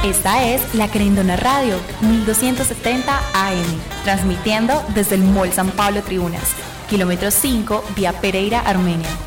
Esta es La Querendona Radio, 1270 AM, transmitiendo desde el Mall San Pablo Tribunas, kilómetro 5, vía Pereira, Armenia.